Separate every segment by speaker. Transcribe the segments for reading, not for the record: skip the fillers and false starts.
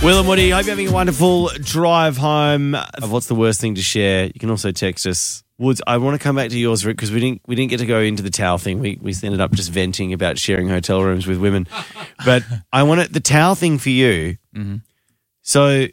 Speaker 1: Will and Woody, hope you're having a wonderful drive home. What's the worst thing to share? You can also text us. Woods, I want to come back to yours because we didn't get to go into the towel thing. We ended up just venting about sharing hotel rooms with women. But I want the towel thing for you.
Speaker 2: Mm-hmm.
Speaker 1: So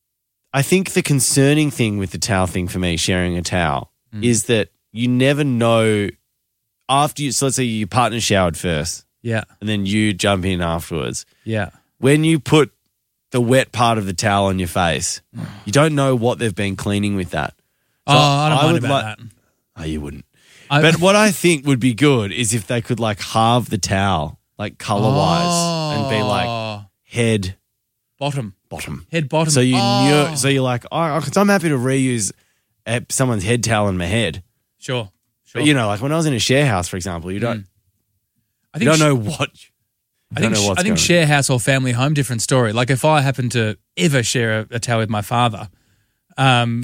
Speaker 1: I think the concerning thing with the towel thing for me, sharing a towel, is that you never know after you. So let's say your partner showered first.
Speaker 2: Yeah.
Speaker 1: And then you jump in afterwards.
Speaker 2: Yeah.
Speaker 1: When you put the wet part of the towel on your face, you don't know what they've been cleaning with that. So
Speaker 2: I don't mind about that.
Speaker 1: Oh, you wouldn't. But what I think would be good is if they could like halve the towel, like color-wise, and be like head,
Speaker 2: bottom.
Speaker 1: Head, bottom. So so you're like, because I'm happy to reuse someone's head towel on my head.
Speaker 2: Sure.
Speaker 1: But like when I was in a share house, for example, you don't know what.
Speaker 2: I think share house or family home, different story. Like if I happen to ever share a towel with my father, and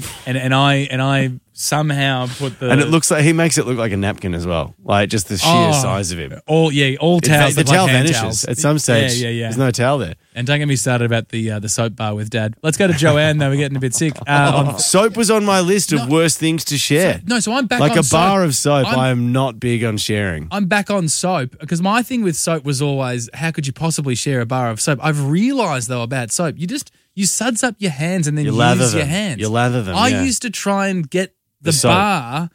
Speaker 2: I somehow put the...
Speaker 1: And it looks like he makes it look like a napkin as well, like just the sheer size of him.
Speaker 2: All towels.
Speaker 1: The towel
Speaker 2: like
Speaker 1: vanishes
Speaker 2: towels.
Speaker 1: at some stage.
Speaker 2: Yeah.
Speaker 1: There's no towel there.
Speaker 2: And don't get me started about the soap bar with Dad. Let's go to Joanne, though. We're getting a bit sick.
Speaker 1: Soap was on my list of worst things to share.
Speaker 2: So I'm back
Speaker 1: like
Speaker 2: on
Speaker 1: a
Speaker 2: soap.
Speaker 1: bar of soap. I am not big on sharing.
Speaker 2: I'm back on soap because my thing with soap was always, how could you possibly share a bar of soap? I've realised, though, about soap. You suds up your hands and then use your hands.
Speaker 1: You lather them.
Speaker 2: I used to try and get the bar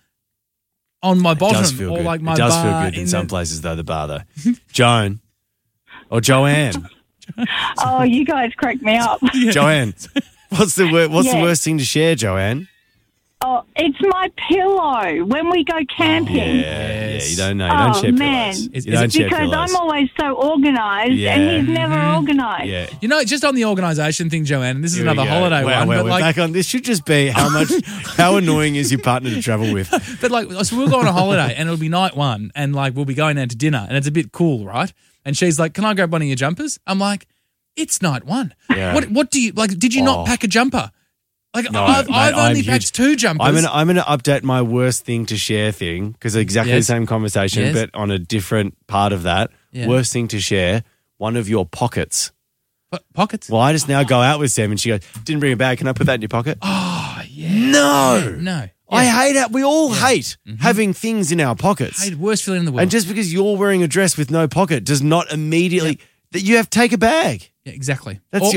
Speaker 2: on my bottom.
Speaker 1: It does feel good.
Speaker 2: Like my
Speaker 1: it does
Speaker 2: bar
Speaker 1: feel good in some places, though, the bar, though. Joan or Joanne.
Speaker 3: Oh, you guys crack me up.
Speaker 1: Joanne, what's the worst thing to share, Joanne?
Speaker 3: Oh, it's my pillow when we go camping.
Speaker 1: Yeah, you don't know. You don't share pillows. You don't share pillows.
Speaker 3: Because I'm always so organised and he's never organised.
Speaker 1: Yeah.
Speaker 2: Just on the organisation thing, Joanne, and this is another holiday one.
Speaker 1: We're back on. This should just be how annoying is your partner to travel with?
Speaker 2: But so we'll go on a holiday and it'll be night one and we'll be going out to dinner and it's a bit cool, right? And she's like, can I grab one of your jumpers? I'm like, it's night one.
Speaker 1: Yeah.
Speaker 2: What do you, did you not pack a jumper?
Speaker 1: No,
Speaker 2: I've only packed 2 jumpers.
Speaker 1: I'm gonna update my worst thing to share thing because exactly the same conversation, but on a different part of that. Yeah. Worst thing to share, one of your pockets.
Speaker 2: Pockets?
Speaker 1: Well, I just now go out with Sam and she goes, didn't bring a bag. Can I put that in your pocket?
Speaker 2: Oh, yeah.
Speaker 1: No.
Speaker 2: No. Yeah.
Speaker 1: I hate it. We all hate having things in our pockets.
Speaker 2: Worst feeling in the world.
Speaker 1: And just because you're wearing a dress with no pocket does not immediately that you have to take a bag.
Speaker 2: Yeah, exactly.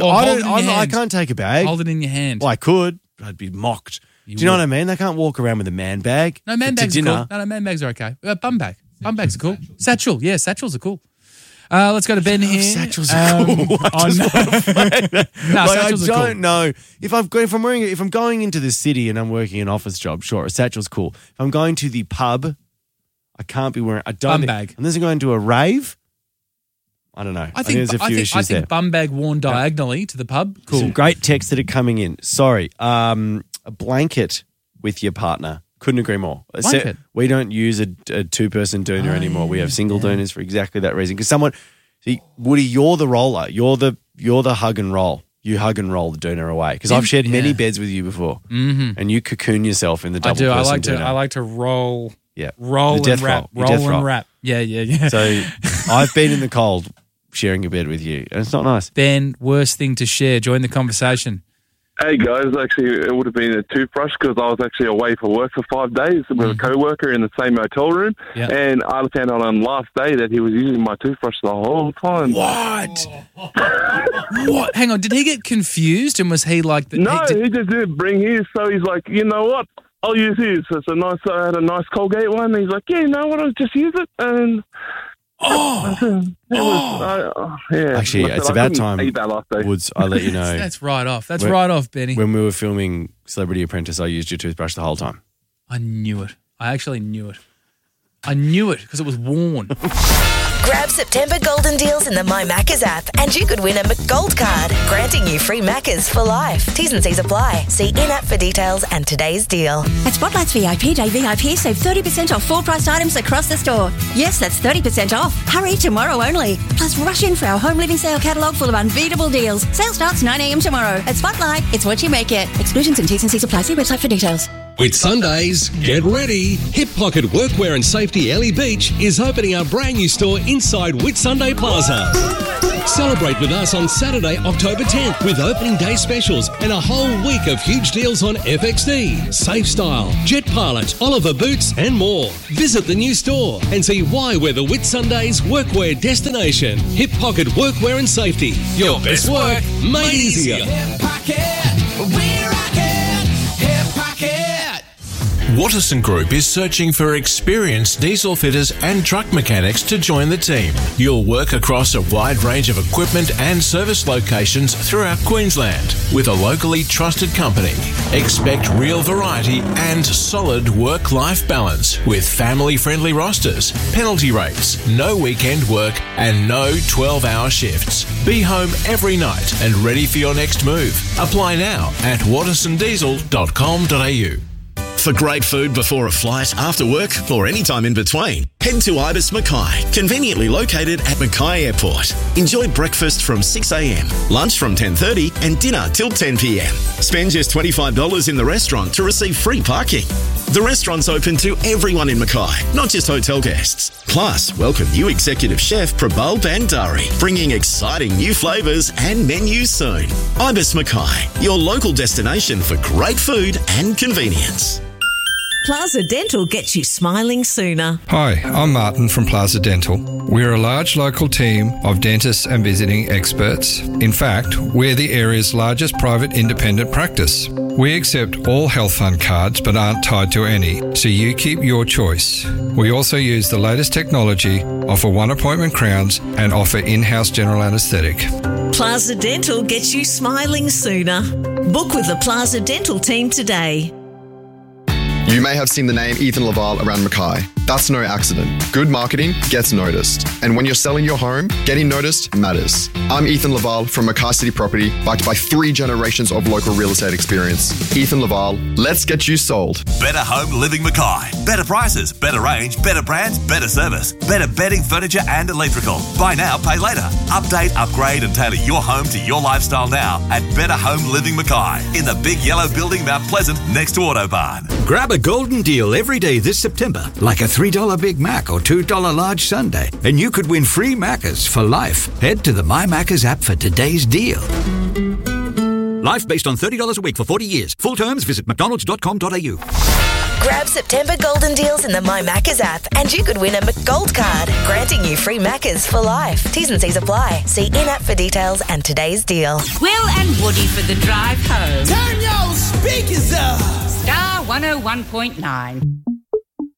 Speaker 1: I can't take a bag.
Speaker 2: Hold it in your hand.
Speaker 1: Well, I could, but I'd be mocked. Do you know what I mean? They can't walk around with a man bag.
Speaker 2: No, man bags are cool. No, man bags are okay. Bum bag. Bum bags are cool. Satchel. Yeah, satchels are cool. Let's go to Ben here.
Speaker 1: Satchels are cool. I don't know if I'm going into the city and I'm working an office job. Sure, a satchel's cool. If I'm going to the pub, I can't be wearing.
Speaker 2: Bum bag.
Speaker 1: Unless I'm going to a rave. I don't know. I think there's a few issues there.
Speaker 2: I think bum bag worn diagonally to the pub. Cool.
Speaker 1: Some great texts that are coming in. Sorry. A blanket with your partner. Couldn't agree more.
Speaker 2: Blanket.
Speaker 1: We don't use a 2-person doona anymore. We have single doonas for exactly that reason. Because Woody, you're the roller. You're the hug and roll. You hug and roll the doona away. Because I've shared many beds with you before. Mm-hmm. And you cocoon yourself in the double person doona.
Speaker 2: I like to roll.
Speaker 1: Yeah.
Speaker 2: Roll and wrap. Roll and wrap. Yeah.
Speaker 1: So I've been in the cold sharing a bed with you, and it's not nice.
Speaker 2: Ben, worst thing to share. Join the conversation.
Speaker 4: Hey guys, actually it would have been a toothbrush because I was actually away for work for 5 days with a co-worker in the same hotel room, and I found out on the last day that he was using my toothbrush the whole time.
Speaker 2: What? What? Hang on, did he get confused and was he like...
Speaker 4: No, he just didn't bring his, so he's like, you know what, I'll use his. It's a nice, I had a nice Colgate one. He's like, yeah, you know what, I'll just use it, and...
Speaker 1: Actually, it's about time, Woods, I let you know.
Speaker 2: That's right off. That's right off, Benny.
Speaker 1: When we were filming Celebrity Apprentice, I used your toothbrush the whole time.
Speaker 2: I knew it. I actually knew it. I knew it because it was worn.
Speaker 5: Grab September golden deals in the My Maccas app and you could win a McGold card, granting you free Maccas for life. T's and C's apply. See in-app for details and today's deal.
Speaker 6: At Spotlight's VIP Day VIP, save 30% off full-priced items across the store. Yes, that's 30% off. Hurry, tomorrow only. Plus, rush in for our home living sale catalogue full of unbeatable deals. Sale starts 9 a.m. tomorrow. At Spotlight, it's what you make it. Exclusions and T's and C's apply. See website for details.
Speaker 7: With Sundays, get ready. Hip Pocket Workwear and Safety Ellie Beach is opening our brand new store inside Whitsunday Plaza. Celebrate with us on Saturday, October 10th with opening day specials and a whole week of huge deals on FXD, Safe Style, Jet Pilot, Oliver Boots and more. Visit the new store and see why we're the Whitsundays workwear destination. Hip pocket workwear and safety. Your best work made easier.
Speaker 8: Hip Pocket, we rock it. Hip Pocket.
Speaker 9: Watterson Group is searching for experienced diesel fitters and truck mechanics to join the team. You'll work across a wide range of equipment and service locations throughout Queensland with a locally trusted company. Expect real variety and solid work-life balance with family-friendly rosters, penalty rates, no weekend work and no 12-hour shifts. Be home every night and ready for your next move. Apply now at wattersondiesel.com.au.
Speaker 10: For great food before a flight, after work, or any time in between, head to Ibis Mackay, conveniently located at Mackay Airport. Enjoy breakfast from 6 a.m, lunch from 10:30 and dinner till 10 p.m. Spend just $25 in the restaurant to receive free parking. The restaurant's open to everyone in Mackay, not just hotel guests. Plus, welcome new executive chef Prabal Bandari, bringing exciting new flavours and menus soon. Ibis Mackay, your local destination for great food and convenience.
Speaker 11: Plaza Dental gets you smiling sooner.
Speaker 12: Hi, I'm Martin from Plaza Dental. We're a large local team of dentists and visiting experts. In fact, we're the area's largest private independent practice. We accept all health fund cards but aren't tied to any, so you keep your choice. We also use the latest technology, offer one-appointment crowns and offer in-house general anaesthetic.
Speaker 11: Plaza Dental gets you smiling sooner. Book with the Plaza Dental team today.
Speaker 13: You may have seen the name Ethan Laval around Mackay. That's no accident. Good marketing gets noticed. And when you're selling your home, getting noticed matters. I'm Ethan Laval from Mackay City Property, backed by 3 generations of local real estate experience. Ethan Laval, let's get you sold.
Speaker 14: Better Home Living Mackay. Better prices, better range, better brands, better service. Better bedding, furniture and electrical. Buy now, pay later. Update, upgrade and tailor your home to your lifestyle now at Better Home Living Mackay in the big yellow building Mount Pleasant next to Autobarn.
Speaker 15: Grab a golden deal every day this September, like a $3 Big Mac or $2 large sundae, and you could win free Maccas for life. Head to the My Maccas app for today's deal. Life based on $30 a week for 40 years. Full terms, visit mcdonalds.com.au.
Speaker 5: Grab September golden deals in the My Maccas app and you could win a McGold card, granting you free Maccas for life. T's and C's apply. See in-app for details and today's deal.
Speaker 16: Will and Woody for the drive home.
Speaker 8: Turn your speakers up.
Speaker 16: Star 101.9.